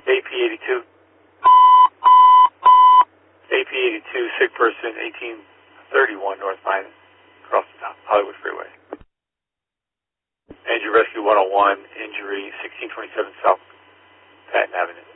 AP82. AP82, sick person, 1831 North Vine, across the Hollywood Freeway. Injury Rescue 101, injury 1627 South Patton Avenue.